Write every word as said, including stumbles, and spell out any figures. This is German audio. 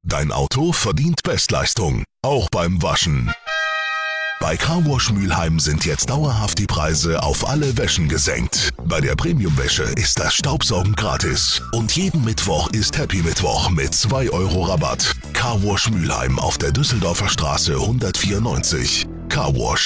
Dein Auto verdient Bestleistung, auch beim Waschen. Bei Carwash Mülheim sind jetzt dauerhaft die Preise auf alle Wäschen gesenkt. Bei der Premium-Wäsche ist das Staubsaugen gratis. Und jeden Mittwoch ist Happy Mittwoch mit zwei Euro Rabatt. Carwash Mülheim auf der Düsseldorfer Straße hundertvierundneunzig. Carwash.